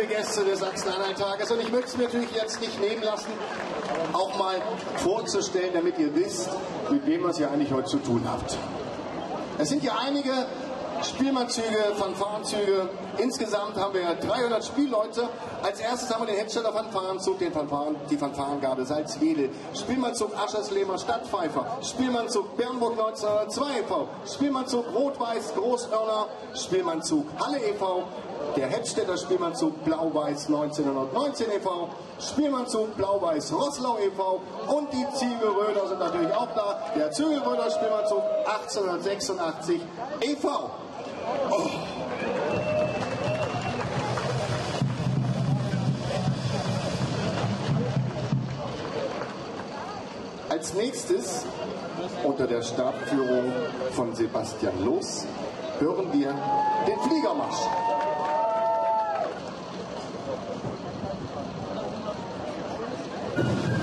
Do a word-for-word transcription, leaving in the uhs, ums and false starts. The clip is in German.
Gäste des Sachsen-Anhalt-Tages. Und ich möchte es mir natürlich jetzt nicht nehmen lassen, auch mal vorzustellen, damit ihr wisst, mit wem ihr es ja eigentlich heute zu tun habt. Es sind ja einige Spielmannzüge, Fanfarenzüge. Insgesamt haben wir dreihundert Spielleute. Als erstes haben wir den Hedstädter Fanfarenzug, den Fanfaren, die Fanfarengarde Salzwedel, Spielmannzug Ascherslehmer Stadtpfeifer, Spielmannzug Bernburg neunzehnhundertzwei e V, Spielmannzug Rot-Weiß Großörner, Spielmannzug Halle e V, der Hedstädter Spielmannzug Blau-Weiß neunzehnhundertneunzehn e V, Spielmannzug Blau-Weiß Roßlau e V und die Ziegelröder sind natürlich auch da, der Zügelröder Spielmannzug achtzehnhundertsechsundachtzig e V. Oh. Als nächstes, unter der Stabführung von Sebastian Loos, hören wir den Fliegermarsch. Thank you.